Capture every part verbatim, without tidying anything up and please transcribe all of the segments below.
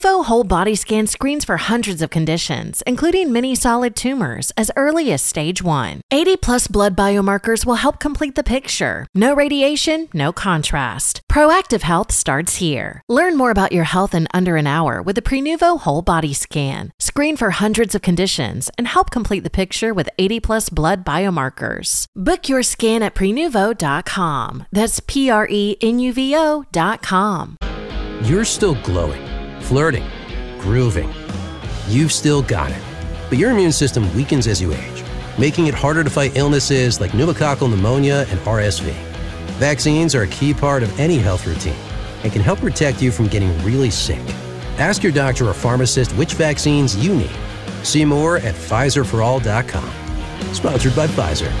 Prenuvo Whole Body Scan screens for hundreds of conditions, including many solid tumors, as early as stage one. eighty plus blood biomarkers will help complete the picture. No radiation, no contrast. Proactive health starts here. Learn more about your health in under an hour with the Prenuvo Whole Body Scan. Screen for hundreds of conditions and help complete the picture with eighty plus blood biomarkers. Book your scan at prenuvo dot com. That's P R E N U V O dot com. You're still glowing, flirting, grooving. You've still got it. But your immune system weakens as you age, making it harder to fight illnesses like pneumococcal pneumonia and R S V. Vaccines are a key part of any health routine and can help protect you from getting really sick. Ask your doctor or pharmacist which vaccines you need. See more at Pfizer for all dot com. Sponsored by Pfizer.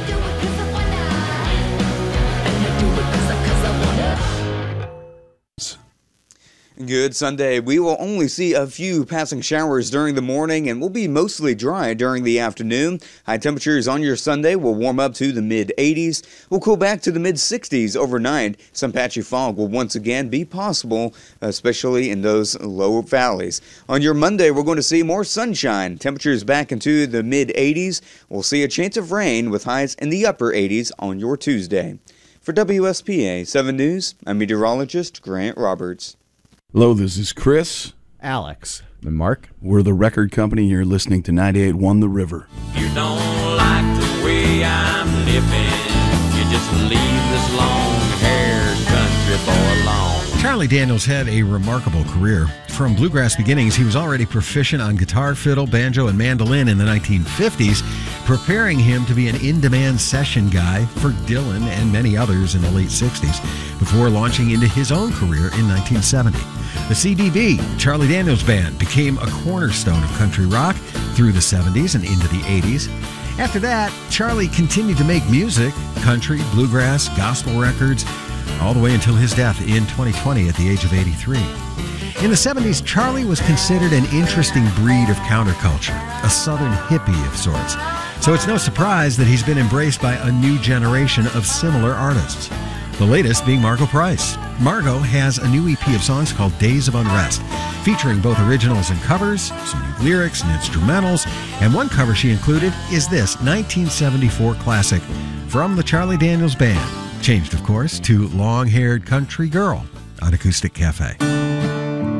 Good Sunday. We will only see a few passing showers during the morning and will be mostly dry during the afternoon. High temperatures on your Sunday will warm up to the mid eighties. We'll cool back to the mid sixties overnight. Some patchy fog will once again be possible, especially in those low valleys. On your Monday, we're going to see more sunshine. Temperatures back into the mid eighties. We'll see a chance of rain with highs in the upper eighties on your Tuesday. For W S P A seven News, I'm meteorologist Grant Roberts. Hello, this is Chris. Alex. And Mark. We're the record company. You're listening to ninety-eight point one The River. You don't like the way I'm living. You just leave this long-haired country boy alone. Charlie Daniels had a remarkable career. From bluegrass beginnings, he was already proficient on guitar, fiddle, banjo, and mandolin in the nineteen fifties, preparing him to be an in-demand session guy for Dylan and many others in the late sixties, before launching into his own career in nineteen seventy. The C D B, Charlie Daniels Band, became a cornerstone of country rock through the seventies and into the eighties. After that, Charlie continued to make music, country, bluegrass, gospel records, all the way until his death in twenty twenty at the age of eighty-three. In the seventies, Charlie was considered an interesting breed of counterculture, a southern hippie of sorts. So it's no surprise that he's been embraced by a new generation of similar artists. The latest being Margo Price. Margo has a new E P of songs called Days of Unrest, featuring both originals and covers, some new lyrics and instrumentals, and one cover she included is this nineteen seventy-four classic from the Charlie Daniels Band, changed, of course, to Long-Haired Country Girl on Acoustic Cafe.